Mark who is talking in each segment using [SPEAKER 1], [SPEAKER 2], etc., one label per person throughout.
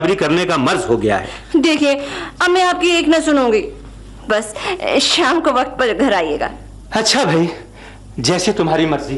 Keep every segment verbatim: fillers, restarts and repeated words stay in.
[SPEAKER 1] करने का मर्ज हो गया है।
[SPEAKER 2] देखिए, अब मैं आपकी एक न सुनूंगी, बस शाम को वक्त पर घर आइएगा।
[SPEAKER 1] अच्छा भाई, जैसे तुम्हारी मर्जी।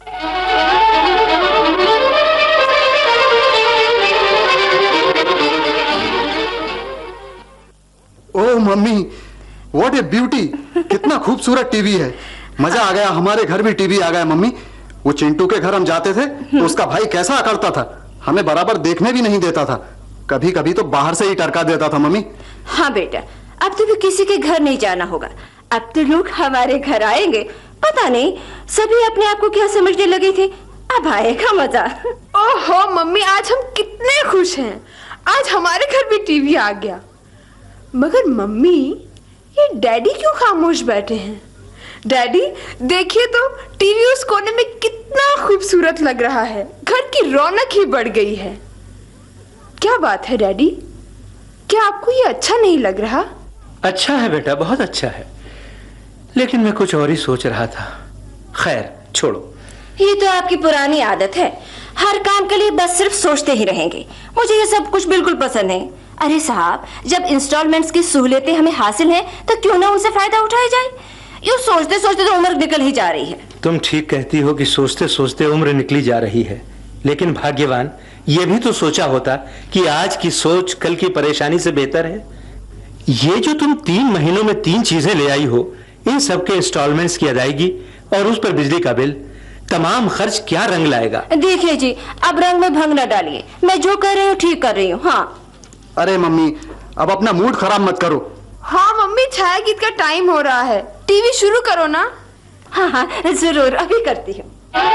[SPEAKER 3] ओह मम्मी, व्हाट ए ब्यूटी, कितना खूबसूरत टीवी है। मजा आ गया, हमारे घर भी टीवी आ गया मम्मी। वो चिंटू के घर हम जाते थे तो उसका भाई कैसा करता था, हमें बराबर देखने भी नहीं देता था, कभी कभी तो बाहर से ही टरका देता था मम्मी।
[SPEAKER 2] हाँ बेटा, अब तो भी किसी के घर नहीं जाना होगा, अब तो लोग हमारे घर आएंगे। पता नहीं सभी अपने आप को क्या समझने लगे थे, अब आएगा मजा।
[SPEAKER 4] ओहो मम्मी, आज हम कितने खुश हैं, आज हमारे घर भी टीवी आ गया। मगर मम्मी, ये डैडी क्यों खामोश बैठे हैं? डैडी देखिए तो, टीवी उस कोने में कितना खूबसूरत लग रहा है, घर की रौनक ही बढ़ गई है। क्या बात है डैडी, क्या आपको ये अच्छा नहीं लग रहा?
[SPEAKER 1] अच्छा है बेटा, बहुत अच्छा है, लेकिन मैं कुछ और ही सोच रहा था। खैर छोड़ो,
[SPEAKER 2] ये तो आपकी पुरानी आदत है, हर काम के लिए बस सिर्फ सोचते ही रहेंगे। मुझे ये सब कुछ बिल्कुल पसंद नहीं। अरे साहब, जब इंस्टॉलमेंट्स की सहूलियतें हमें हासिल हैं तो क्यों ना उनसे फायदा उठाया जाए। यूँ सोचते सोचते तो उम्र निकल ही जा रही है।
[SPEAKER 1] तुम ठीक कहती हो कि सोचते सोचते उम्र निकली जा रही है, लेकिन भाग्यवान ये भी तो सोचा होता कि आज की सोच कल की परेशानी से बेहतर है। ये जो तुम तीन महीनों में तीन चीजें ले आई हो, इन सबके इंस्टॉलमेंट्स की अदायगी और उस पर बिजली का बिल, तमाम खर्च क्या रंग लाएगा।
[SPEAKER 2] देखिए जी, अब रंग में भंग न डालिए, मैं जो कर रही हूँ ठीक कर रही हूँ। हाँ
[SPEAKER 3] अरे मम्मी, अब अपना मूड खराब मत करो।
[SPEAKER 4] हाँ मम्मी, छाया गीत का टाइम हो रहा है, टीवी शुरू करो ना।
[SPEAKER 2] हाँ हाँ जरूर, अभी करती हूँ।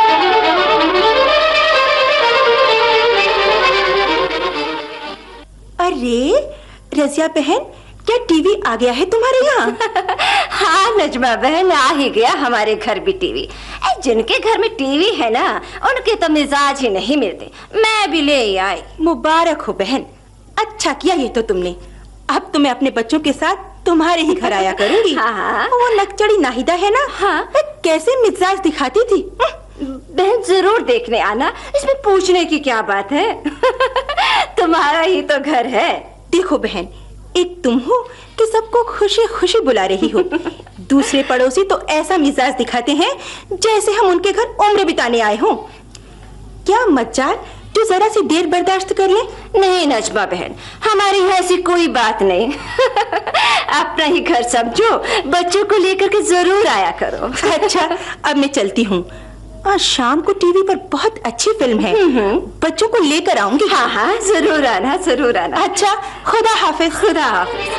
[SPEAKER 5] अरे रजिया बहन, क्या टीवी आ गया है तुम्हारे यहाँ?
[SPEAKER 2] हाँ नजमा बहन, आ ही गया हमारे घर भी टीवी। जिनके घर में टीवी है ना, उनके तो मिजाज ही नहीं मिलते, मैं भी ले आई।
[SPEAKER 5] मुबारक हो बहन, अच्छा किया ये तो तुमने। अब तो मैं अपने बच्चों के साथ तुम्हारे ही घर आया करूंगी।
[SPEAKER 2] हाँ।
[SPEAKER 5] वो नकचड़ी नाहिदा है ना,
[SPEAKER 2] हाँ।
[SPEAKER 5] कैसे मिजाज दिखाती थी।
[SPEAKER 2] बहन जरूर देखने आना, इसमें पूछने की क्या बात है। तुम्हारा ही तो घर है।
[SPEAKER 5] देखो बहन, एक तुम हो कि सबको खुशी खुशी बुला रही हो, दूसरे पड़ोसी तो ऐसा मिजाज दिखाते हैं जैसे हम उनके घर उम्र बिताने आए हों। क्या मजाल जो जरा सी देर बर्दाश्त कर ले।
[SPEAKER 2] नहीं नजमा बहन, हमारी यहाँ ऐसी कोई बात नहीं। अपना ही घर समझो, बच्चों को लेकर के जरूर आया करो।
[SPEAKER 5] अच्छा, अब मैं चलती हूँ, आज शाम को टीवी पर बहुत अच्छी फिल्म है, बच्चों को लेकर आऊंगी।
[SPEAKER 2] हाँ हाँ जरूर आना, जरूर आना।
[SPEAKER 5] अच्छा, खुदा हाफिज।
[SPEAKER 2] खुदा हाफिज।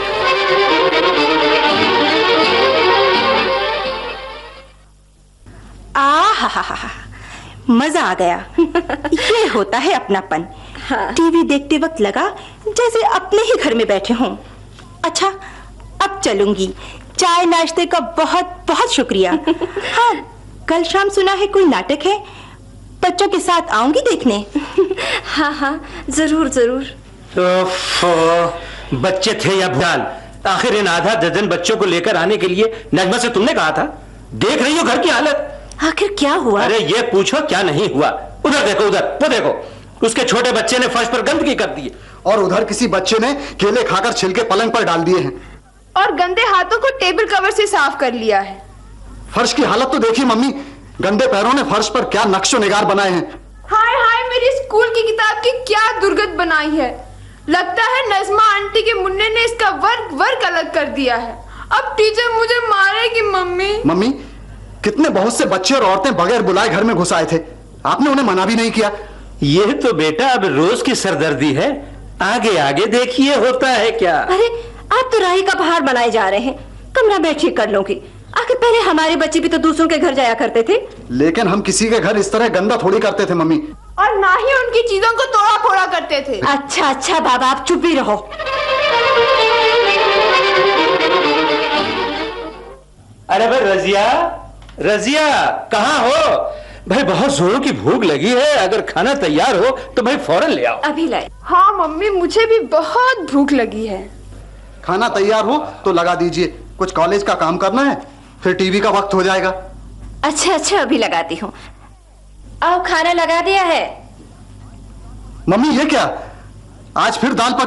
[SPEAKER 5] आ हा हा हा, मजा आ गया। ये होता है अपनापन।
[SPEAKER 2] हाँ।
[SPEAKER 5] टीवी देखते वक्त लगा जैसे अपने ही घर में बैठे हों। अच्छा, अब चलूंगी, चाय नाश्ते का बहुत बहुत शुक्रिया। हाँ, कल शाम सुना है कोई नाटक है, बच्चों के साथ आऊंगी देखने।
[SPEAKER 2] हाँ हाँ जरूर जरूर।
[SPEAKER 1] तो बच्चे थे या भूल, आखिर इन आधा दर्जन बच्चों को लेकर आने के लिए नजमा से तुमने कहा था। देख रही हो घर की हालत।
[SPEAKER 2] आखिर क्या हुआ?
[SPEAKER 1] अरे ये पूछो क्या नहीं हुआ। उधर देखो, उधर वो देखो, उसके छोटे बच्चे ने फर्श पर गंदगी कर दी,
[SPEAKER 3] और उधर किसी बच्चे ने केले खाकर छिलके पलंग पर डाल दिए हैं,
[SPEAKER 4] और गंदे हाथों को टेबल कवर से साफ कर लिया है।
[SPEAKER 3] फर्श की हालत तो देखिए मम्मी, गंदे पैरों ने फर्श पर क्या नक्शो निगार बनाए हैं।
[SPEAKER 4] हाय हाय, मेरी स्कूल की किताब की क्या दुर्गत बनाई है। लगता है नजमा आंटी के मुन्ने ने इसका वर्क वर्क अलग कर दिया है। अब टीचर मुझे मारेगी। मम्मी
[SPEAKER 3] मम्मी, कितने बहुत से बच्चे और औरतें बगैर बुलाए घर में घुस आए थे, आपने उन्हें मना भी नहीं किया।
[SPEAKER 1] ये तो बेटा अब रोज की सरदर्दी है, आगे आगे देखिए होता है क्या।
[SPEAKER 2] अरे आप तो राही का बहार बनाए जा रहे हैं, कमरा मैं ठीक कर लूंगी। आखिर पहले हमारे बच्चे भी तो दूसरों के घर जाया करते थे।
[SPEAKER 3] लेकिन हम किसी के घर इस तरह गंदा थोड़ी करते थे मम्मी,
[SPEAKER 4] और ना ही उनकी चीजों को तोड़ा फोड़ा करते थे।
[SPEAKER 2] अच्छा अच्छा बाबा, आप चुप ही रहो।
[SPEAKER 1] अरे भाई रजिया, रजिया कहाँ हो भाई? बहुत जोरों की भूख लगी है, अगर खाना तैयार हो तो भाई फौरन ले आओ।
[SPEAKER 2] अभी लाए।
[SPEAKER 4] हाँ मम्मी, मुझे भी बहुत भूख लगी है।
[SPEAKER 3] खाना तैयार हो तो लगा दीजिए, कुछ कॉलेज का काम करना है, फिर टीवी का वक्त हो जाएगा।
[SPEAKER 2] अच्छा अच्छा अभी लगाती हूँ। आओ, खाना लगा दिया है।
[SPEAKER 3] मम्मी ये क्या, आज फिर दाल पक